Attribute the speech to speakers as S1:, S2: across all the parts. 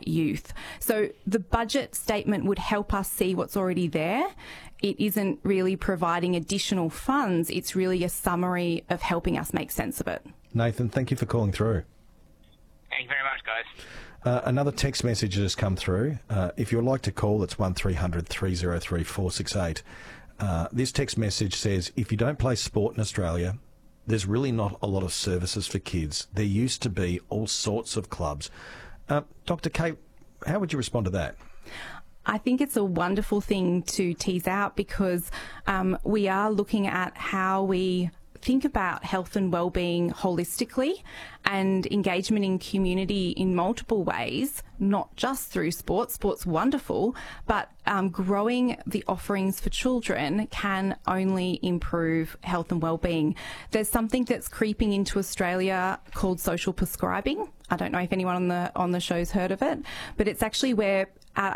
S1: youth. So the budget statement would help us see what's already there. It isn't really providing additional funds. It's really a summary of helping us make sense of it.
S2: Nathan, thank you for calling through.
S3: Thank you very much, guys.
S2: Another text message has come through. If you'd like to call, it's 1300 303 468. This text message says, if you don't play sport in Australia, there's really not a lot of services for kids. There used to be all sorts of clubs. Dr. Kate, how would you respond to that?
S1: I think it's a wonderful thing to tease out because we are looking at how we think about health and well-being holistically and engagement in community in multiple ways, not just through sport. Sport's wonderful, but growing the offerings for children can only improve health and well-being. There's something that's creeping into Australia called social prescribing. I don't know if anyone on the show's heard of it, but it's actually where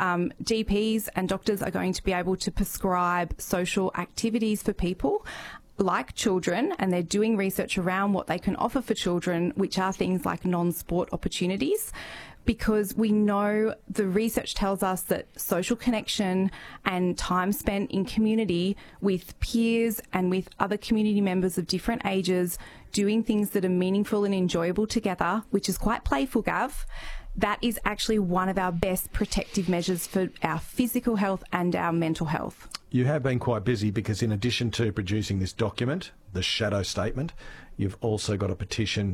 S1: GPs and doctors are going to be able to prescribe social activities for people like children, and they're doing research around what they can offer for children, which are things like non-sport opportunities, because we know the research tells us that social connection and time spent in community with peers and with other community members of different ages doing things that are meaningful and enjoyable together, which is quite playful, Gav, that is actually one of our best protective measures for our physical health and our mental health.
S2: You have been quite busy because in addition to producing this document, the shadow statement, you've also got a petition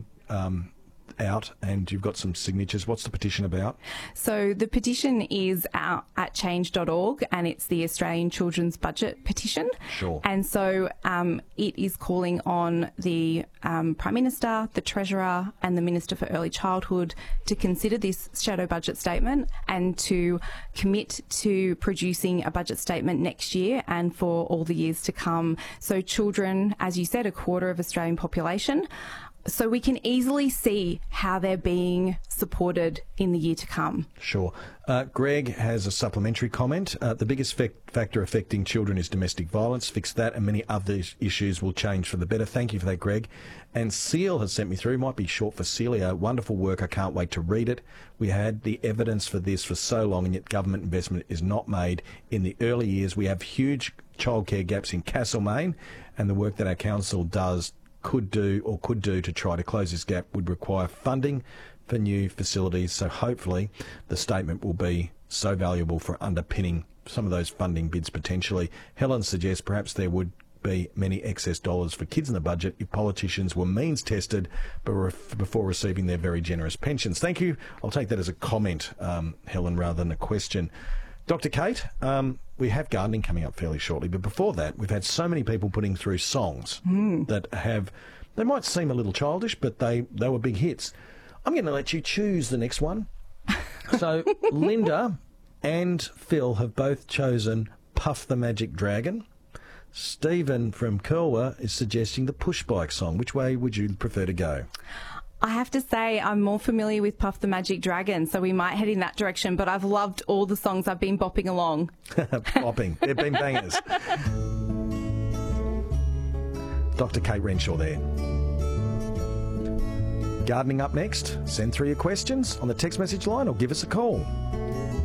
S2: out and you've got some signatures. What's the petition about?
S1: So the petition is out at change.org and it's the Australian Children's Budget petition.
S2: Sure.
S1: And so it is calling on the Prime Minister, the Treasurer and the Minister for Early Childhood to consider this shadow budget statement and to commit to producing a budget statement next year and for all the years to come. So children, as you said, a quarter of Australian population. So we can easily see how they're being supported in the year to come.
S2: Sure. Greg has a supplementary comment. The biggest factor affecting children is domestic violence. Fix that and many other issues will change for the better. Thank you for that, Greg. And Seal has sent me through, might be short for Celia. Wonderful work. I can't wait to read it. We had the evidence for this for so long and yet government investment is not made. In the early years, we have huge childcare gaps in Castlemaine and the work that our council could do to try to close this gap would require funding for new facilities. So hopefully the statement will be so valuable for underpinning some of those funding bids potentially. Helen suggests perhaps there would be many excess dollars for kids in the budget if politicians were means tested before receiving their very generous pensions. Thank you. I'll take that as a comment, Helen, rather than a question. Dr. Kate, we have gardening coming up fairly shortly, but before that, we've had so many people putting through songs that they might seem a little childish, but they were big hits. I'm going to let you choose the next one. So Linda and Phil have both chosen Puff the Magic Dragon. Stephen from Curwa is suggesting the Push Bike song. Which way would you prefer to go?
S1: I have to say I'm more familiar with Puff the Magic Dragon, so we might head in that direction, but I've loved all the songs. I've been bopping along.
S2: Bopping. They've been bangers. Dr. Kate Renshaw there. Gardening up next. Send through your questions on the text message line or give us a call.